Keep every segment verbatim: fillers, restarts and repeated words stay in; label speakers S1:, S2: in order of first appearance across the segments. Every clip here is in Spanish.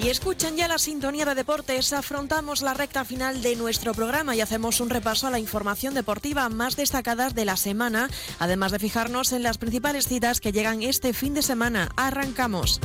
S1: Y escuchan ya la sintonía de deportes. Afrontamos la recta final de nuestro programa y hacemos un repaso a la información deportiva más destacadas de la semana, además de fijarnos en las principales citas que llegan este fin de semana. Arrancamos.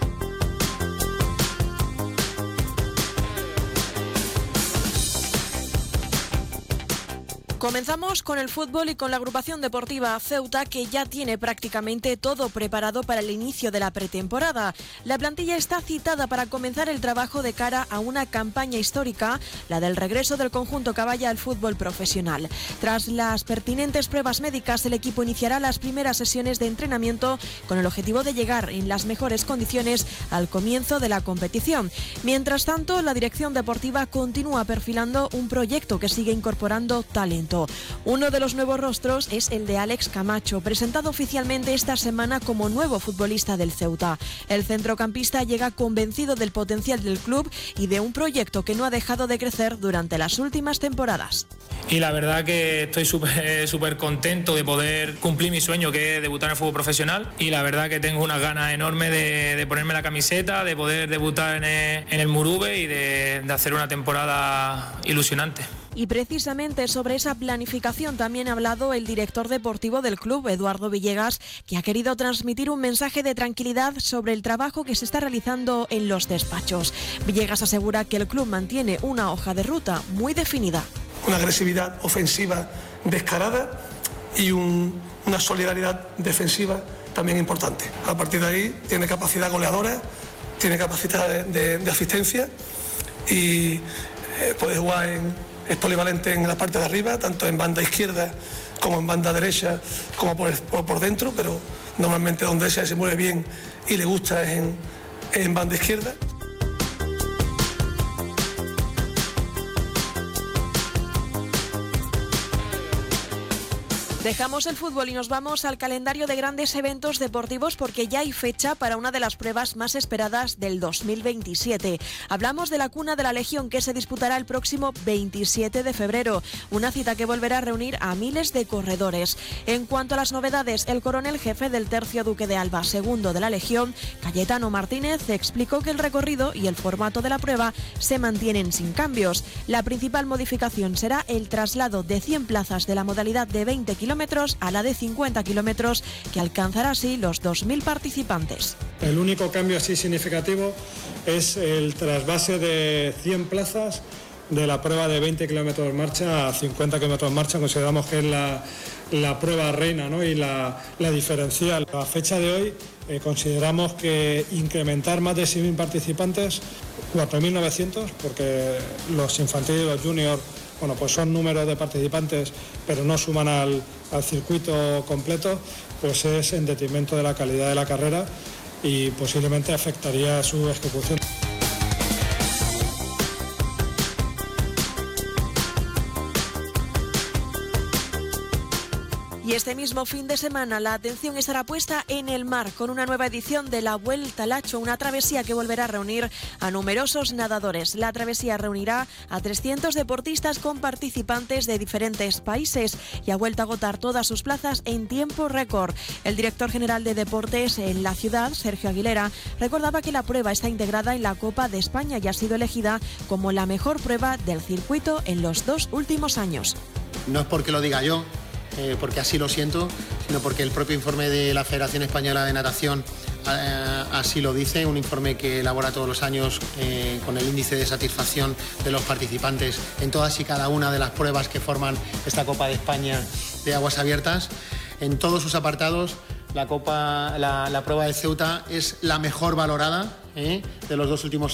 S1: Comenzamos con el fútbol y con la agrupación deportiva Ceuta, que ya tiene prácticamente todo preparado para el inicio de la pretemporada. La plantilla está citada para comenzar el trabajo de cara a una campaña histórica, la del regreso del conjunto caballa al fútbol profesional. Tras las pertinentes pruebas médicas, el equipo iniciará las primeras sesiones de entrenamiento con el objetivo de llegar en las mejores condiciones al comienzo de la competición. Mientras tanto, la dirección deportiva continúa perfilando un proyecto que sigue incorporando talento. Uno de los nuevos rostros es el de Alex Camacho, presentado oficialmente esta semana como nuevo futbolista del Ceuta. El centrocampista llega convencido del potencial del club y de un proyecto que no ha dejado de crecer durante las últimas temporadas.
S2: Y la verdad que estoy súper súper contento de poder cumplir mi sueño, que es debutar en el fútbol profesional, y la verdad que tengo unas ganas enormes de, de ponerme la camiseta, de poder debutar en el, en el Murube y de, de hacer una temporada ilusionante.
S1: Y precisamente sobre esa planificación también ha hablado el director deportivo del club, Eduardo Villegas, que ha querido transmitir un mensaje de tranquilidad sobre el trabajo que se está realizando en los despachos. Villegas asegura que el club mantiene una hoja de ruta muy definida.
S3: Una agresividad ofensiva descarada y un, una solidaridad defensiva también importante. A partir de ahí tiene capacidad goleadora, tiene capacidad de, de, de asistencia y eh, puede jugar en... Es polivalente en la parte de arriba, tanto en banda izquierda como en banda derecha, como por, por, por dentro, pero normalmente donde ella se mueve bien y le gusta es en, en banda izquierda.
S1: Dejamos el fútbol y nos vamos al calendario de grandes eventos deportivos, porque ya hay fecha para una de las pruebas más esperadas del dos mil veintisiete. Hablamos de la Cuna de la Legión, que se disputará el próximo veintisiete de febrero, una cita que volverá a reunir a miles de corredores. En cuanto a las novedades, el coronel jefe del Tercio Duque de Alba, segundo de la Legión, Cayetano Martínez, explicó que el recorrido y el formato de la prueba se mantienen sin cambios. La principal modificación será el traslado de cien plazas de la modalidad de veinte kilómetros a la de cincuenta kilómetros, que alcanzará así los dos mil participantes.
S4: El único cambio así significativo es el trasvase de cien plazas de la prueba de veinte kilómetros marcha a cincuenta kilómetros marcha. Consideramos que es la, la prueba reina, ¿no? Y la, la diferencial. A fecha de hoy eh, consideramos que incrementar más de seis mil participantes, cuatro mil novecientos, porque los infantiles y los juniors, bueno, pues son números de participantes, pero no suman al, al circuito completo, pues es en detrimento de la calidad de la carrera y posiblemente afectaría a su ejecución.
S1: Y este mismo fin de semana la atención estará puesta en el mar, con una nueva edición de la Vuelta al Hacho, una travesía que volverá a reunir a numerosos nadadores. La travesía reunirá a trescientos deportistas con participantes de diferentes países y ha vuelto a agotar todas sus plazas en tiempo récord. El director general de deportes en la ciudad, Sergio Aguilera, recordaba que la prueba está integrada en la Copa de España y ha sido elegida como la mejor prueba del circuito en los dos últimos años.
S5: No es porque lo diga yo, Eh, porque así lo siento, sino porque el propio informe de la Federación Española de Natación eh, así lo dice, un informe que elabora todos los años eh, con el índice de satisfacción de los participantes en todas y cada una de las pruebas que forman esta Copa de España de aguas abiertas. En todos sus apartados, la, Copa, la, la prueba de Ceuta es la mejor valorada eh, de los dos últimos